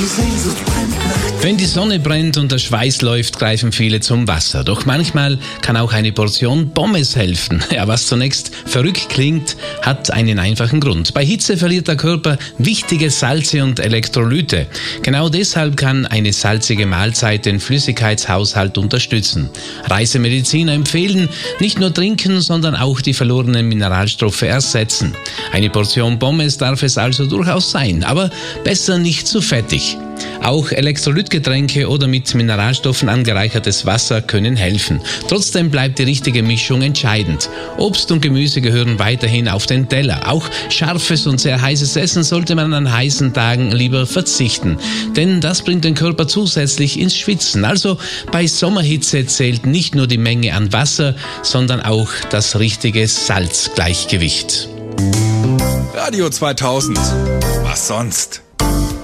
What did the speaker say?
Die Sehnsucht brennt nach. Wenn die Sonne brennt und der Schweiß läuft, greifen viele zum Wasser. Doch manchmal kann auch eine Portion Pommes helfen. Ja, was zunächst verrückt klingt, hat einen einfachen Grund. Bei Hitze verliert der Körper wichtige Salze und Elektrolyte. Genau deshalb kann eine salzige Mahlzeit den Flüssigkeitshaushalt unterstützen. Reisemediziner empfehlen, nicht nur trinken, sondern auch die verlorenen Mineralstoffe ersetzen. Eine Portion Pommes darf es also durchaus sein, aber besser nicht zu fettig. Auch Elektrolytgetränke oder mit Mineralstoffen angereichertes Wasser können helfen. Trotzdem bleibt die richtige Mischung entscheidend. Obst und Gemüse gehören weiterhin auf den Teller. Auch scharfes und sehr heißes Essen sollte man an heißen Tagen lieber verzichten. Denn das bringt den Körper zusätzlich ins Schwitzen. Also bei Sommerhitze zählt nicht nur die Menge an Wasser, sondern auch das richtige Salzgleichgewicht. Radio 2000. Was sonst?